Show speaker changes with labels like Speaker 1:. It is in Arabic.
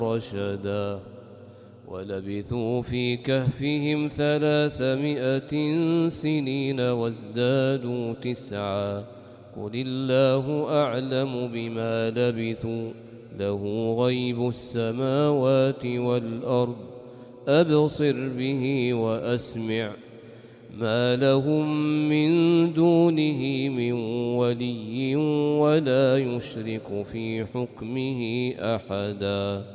Speaker 1: رشدا ولبثوا في كهفهم 300 سنين وازدادوا 9 قل الله أعلم بما لبثوا له غيب السماوات والأرض أبصر به وأسمع ما لهم من دونه من ولي ولا يشرك في حكمه أحدا.